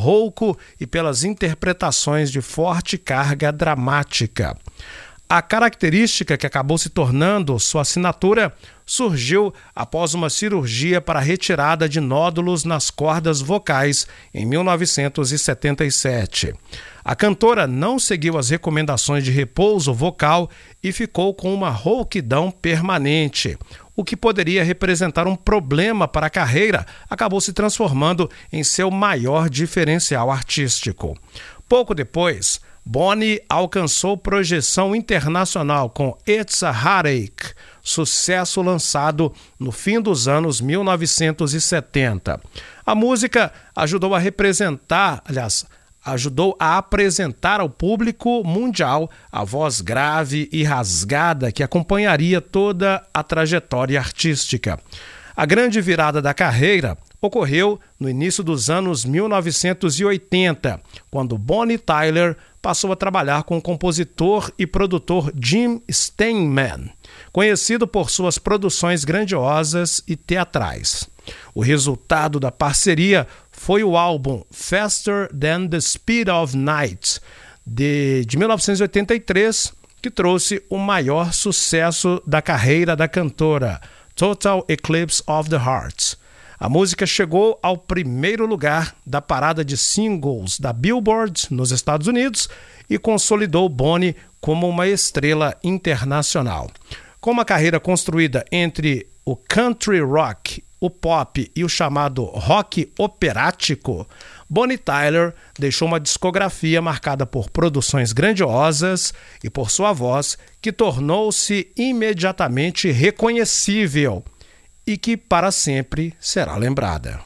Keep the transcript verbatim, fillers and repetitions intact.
rouco e pelas interpretações de forte carga dramática. A característica que acabou se tornando sua assinatura surgiu após uma cirurgia para retirada de nódulos nas cordas vocais em mil novecentos e setenta e sete. A cantora não seguiu as recomendações de repouso vocal e ficou com uma rouquidão permanente. O que poderia representar um problema para a carreira acabou se transformando em seu maior diferencial artístico. Pouco depois, Bonnie alcançou projeção internacional com It's a Heartache, sucesso lançado no fim dos anos mil novecentos e setenta. A música ajudou a representar, aliás, ajudou a apresentar ao público mundial a voz grave e rasgada que acompanharia toda a trajetória artística. A grande virada da carreira ocorreu no início dos anos mil novecentos e oitenta, quando Bonnie Tyler passou a trabalhar com o compositor e produtor Jim Steinman, conhecido por suas produções grandiosas e teatrais. O resultado da parceria foi o álbum Faster Than the Speed of Night, de, de mil novecentos e oitenta e três, que trouxe o maior sucesso da carreira da cantora, Total Eclipse of the Heart. A música chegou ao primeiro lugar da parada de singles da Billboard nos Estados Unidos e consolidou Bonnie como uma estrela internacional. Com uma carreira construída entre o country rock, o pop e o chamado rock operático, Bonnie Tyler deixou uma discografia marcada por produções grandiosas e por sua voz que tornou-se imediatamente reconhecível e que para sempre será lembrada.